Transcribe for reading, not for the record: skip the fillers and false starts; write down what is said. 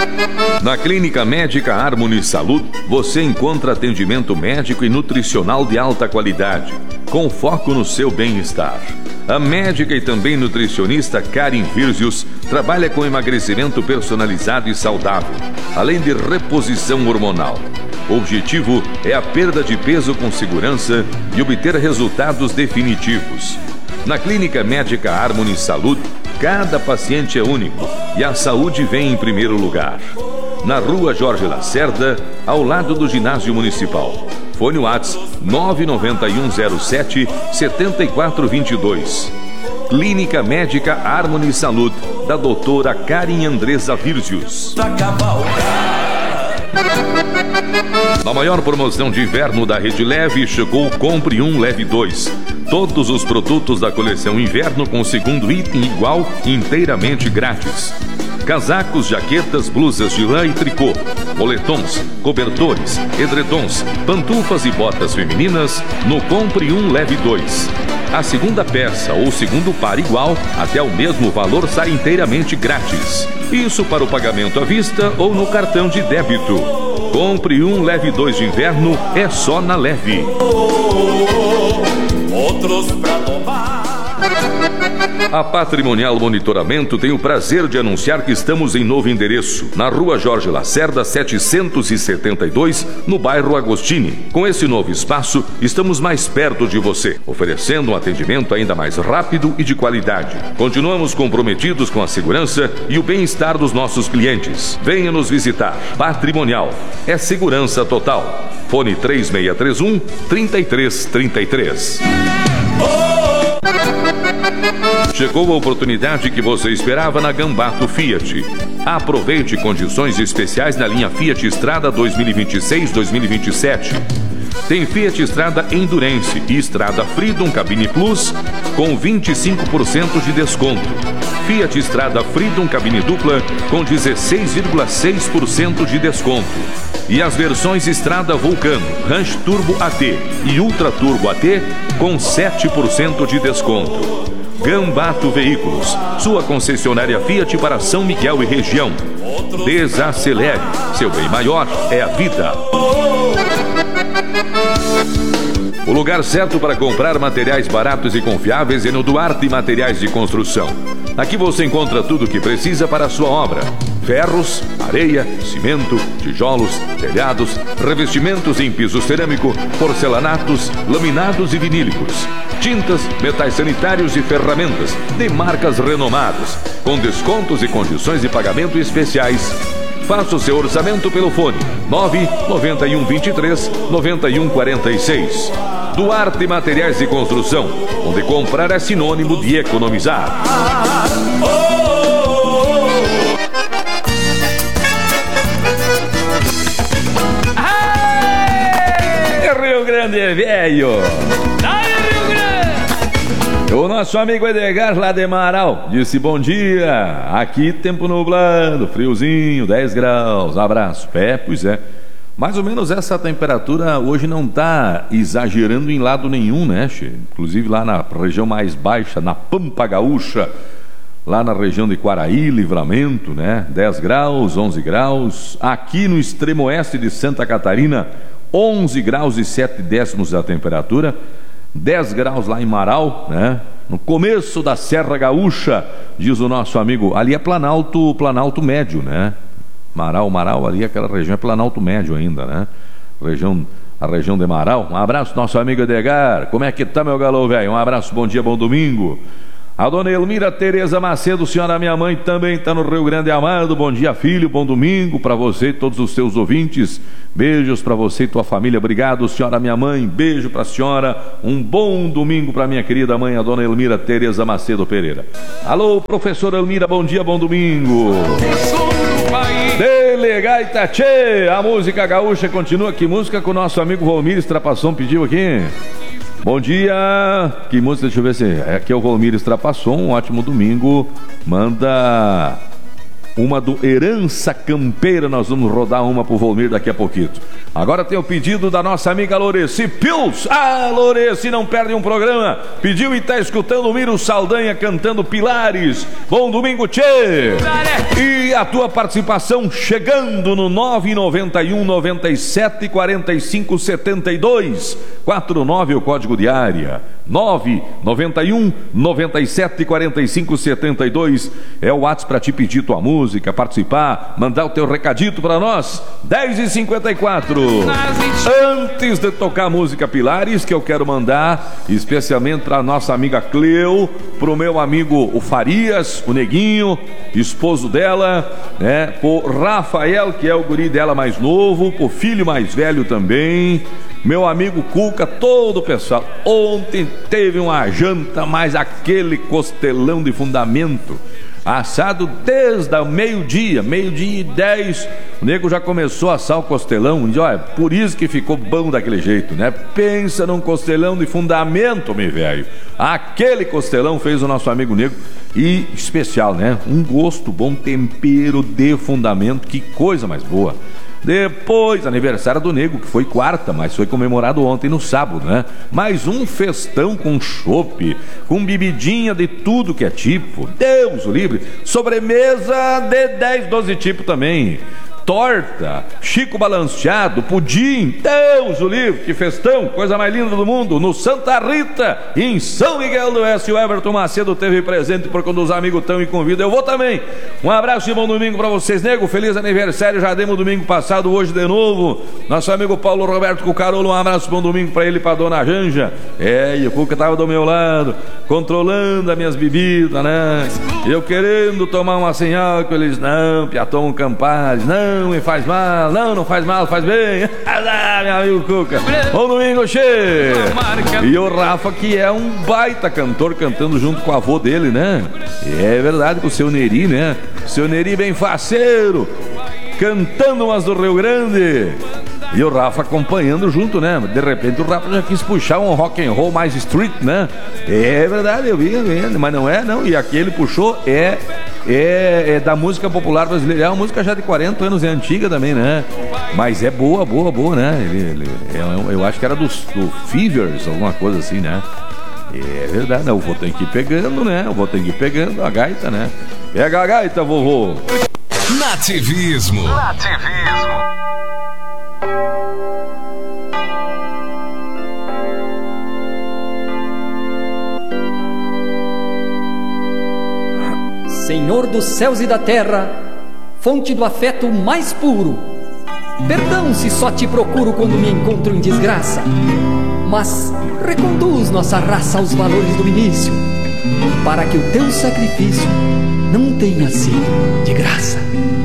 Na Clínica Médica Harmony Saúde, você encontra atendimento médico e nutricional de alta qualidade, com foco no seu bem-estar. A médica e também nutricionista Karen Virzius trabalha com emagrecimento personalizado e saudável, além de reposição hormonal. O objetivo é a perda de peso com segurança e obter resultados definitivos. Na Clínica Médica Harmony Saúde, cada paciente é único e a saúde vem em primeiro lugar. Na Rua Jorge Lacerda, ao lado do Ginásio Municipal. Fone WhatsApp 99107-7422. Clínica Médica Harmony Saúde, da doutora Karen Andresa Virzius. Na maior promoção de inverno da Rede Leve, chegou o Compre 1, Leve 2. Todos os produtos da coleção inverno com o segundo item igual inteiramente grátis. Casacos, jaquetas, blusas de lã e tricô, moletons, cobertores, edredons, pantufas e botas femininas no Compre 1, Leve 2. A segunda peça ou segundo par igual, até o mesmo valor, sai inteiramente grátis. Isso para o pagamento à vista ou no cartão de débito. Compre 1, Leve 2 de inverno, é só na Leve. Outros pra tomar. A Patrimonial Monitoramento tem o prazer de anunciar que estamos em novo endereço, na Rua Jorge Lacerda, 772, no bairro Agostini. Com esse novo espaço, estamos mais perto de você, oferecendo um atendimento ainda mais rápido e de qualidade. Continuamos comprometidos com a segurança e o bem-estar dos nossos clientes. Venha nos visitar. Patrimonial é segurança total. Fone 3631-3333. Chegou a oportunidade que você esperava na Gambato Fiat. Aproveite condições especiais na linha Fiat Strada 2026-2027. Tem Fiat Strada Endurance e Strada Freedom Cabine Plus com 25% de desconto. Fiat Strada Freedom Cabine Dupla com 16,6% de desconto. E as versões Strada Vulcano, Range Turbo AT e Ultra Turbo AT com 7% de desconto. Gambato Veículos, sua concessionária Fiat para São Miguel e região. Desacelere, seu bem maior é a vida. O lugar certo para comprar materiais baratos e confiáveis é no Duarte Materiais de Construção. Aqui você encontra tudo o que precisa para a sua obra: ferros, areia, cimento, tijolos, telhados, revestimentos em piso cerâmico, porcelanatos, laminados e vinílicos, tintas, metais sanitários e ferramentas de marcas renomadas, com descontos e condições de pagamento especiais. Faça o seu orçamento pelo fone 99123-9146. Duarte Materiais de Construção, onde comprar é sinônimo de economizar. Rio Grande, velho! O nosso amigo Edgar lá de Marau disse bom dia, aqui tempo nublado, friozinho, 10 graus, abraço. Pois é, mais ou menos essa temperatura hoje não está exagerando em lado nenhum, né, che? Inclusive lá na região mais baixa, na Pampa Gaúcha, lá na região de Quaraí, Livramento, né, 10 graus, 11 graus. Aqui no extremo oeste de Santa Catarina, 11 graus e 7 décimos da temperatura. 10 graus lá em Marau, né? No começo da Serra Gaúcha, diz o nosso amigo. Ali é Planalto Médio, né? Marau, ali aquela região é Planalto Médio ainda, né? A região de Marau. Um abraço, nosso amigo Edgar. Como é que tá, meu galo, velho? Um abraço, bom dia, bom domingo. A dona Elmira Tereza Macedo, senhora minha mãe, também está no Rio Grande Amado. Bom dia, filho, bom domingo para você e todos os seus ouvintes. Beijos para você e tua família. Obrigado, senhora minha mãe. Beijo para a senhora. Um bom domingo para minha querida mãe, a dona Elmira Tereza Macedo Pereira. Alô, professora Elmira, bom dia, bom domingo. Delegaita Tchê, a música gaúcha continua. Que música que o nosso amigo Volmir Estrapasson pediu aqui? Bom dia, que música, deixa eu ver se aqui é o Volmir Estrapasson, um ótimo domingo, manda uma do Herança Campeira. Nós vamos rodar uma pro Volmir daqui a pouquinho. Agora tem o pedido da nossa amiga Loreci Pils. Ah, Loreci, não perde um programa. Pediu e tá escutando o Miro Saldanha cantando Pilares. Bom domingo, tchê! E a tua participação chegando no 991 97 45 72 49, o código de área 991 97 45 72 é o WhatsApp para te pedir tua música, participar, mandar o teu recadito para nós. 10h54. Antes de tocar a música Pilares, que eu quero mandar especialmente para nossa amiga Cleo, pro meu amigo o Farias, o Neguinho, esposo dela, né? Pro Rafael, que é o guri dela mais novo, pro filho mais velho também, meu amigo Cuca, todo o pessoal. Ontem teve uma janta, mas aquele costelão de fundamento, assado desde o meio-dia e 10, o nego já começou a assar o costelão. E olha, por isso que ficou bom daquele jeito, né? Pensa num costelão de fundamento, meu velho. Aquele costelão fez o nosso amigo Nego, e especial, né? Um gosto bom, tempero de fundamento, que coisa mais boa. Depois, aniversário do Nego, que foi quarta, mas foi comemorado ontem no sábado, né? Mais um festão com chopp, com bebidinha de tudo que é tipo. Deus o livre. Sobremesa de 10, 12 tipos também. Torta, Chico balanceado, pudim, Deus o livre, que festão, coisa mais linda do mundo, no Santa Rita, em São Miguel do Oeste. O Everton Macedo teve presente por quando os amigos estão e convidam, eu vou também. Um abraço e bom domingo pra vocês, Nego, feliz aniversário, já demos domingo passado, hoje de novo. Nosso amigo Paulo Roberto Cucarolo, um abraço, bom domingo pra ele e pra dona Janja. E o Cuca tava do meu lado, controlando as minhas bebidas, né? Eu querendo tomar uma sem álcool, eles, não, Piaton Campares, não me faz mal, não faz mal, faz bem. Ah, meu amigo Cuca, bom domingo, cheio. E o Rafa, que é um baita cantor, cantando junto com o avô dele, né? É verdade, com o seu Neri, né? Seu Neri bem faceiro, cantando umas do Rio Grande. E o Rafa acompanhando junto, né? De repente o Rafa já quis puxar um rock and roll mais street, né? É verdade, eu vi, mas não é, não. E aqui ele puxou, é da música popular brasileira. É uma música já de 40 anos, é antiga também, né? Mas é boa, né? Eu acho que era do Fevers, alguma coisa assim, né? É verdade, eu vou ter que ir pegando, né? Eu vou ter que ir pegando a gaita, né? Pega a gaita, vovô! Nativismo. Senhor dos céus e da terra, fonte do afeto mais puro, perdão se só te procuro quando me encontro em desgraça, mas reconduz nossa raça aos valores do início, para que o teu sacrifício não tenha sido de graça.